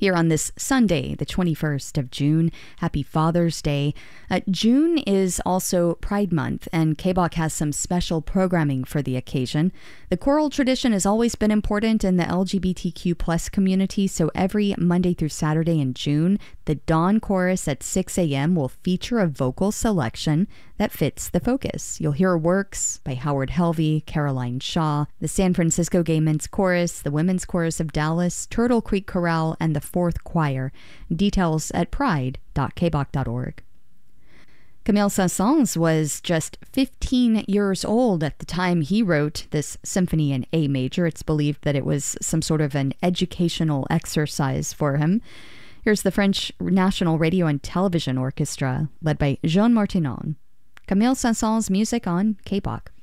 Here on this Sunday, the 21st of June. Happy Father's Day. June is also Pride Month, and KBOC has some special programming for the occasion. The choral tradition has always been important in the LGBTQ plus community, so every Monday through Saturday in June, the Dawn Chorus at 6 a.m. will feature a vocal selection that fits the focus. You'll hear works by Howard Helvey, Caroline Shaw, the San Francisco Gay Men's Chorus, the Women's Chorus of Dallas, Turtle Creek Chorale, and the Fourth Choir. Details at pride.kboc.org. Camille Saint-Saëns was just 15 years old at the time he wrote this symphony in A major. It's believed that it was some sort of an educational exercise for him. Here's the French National Radio and Television Orchestra, led by Jean Martinon. Camille Saint-Saëns music on KBOC.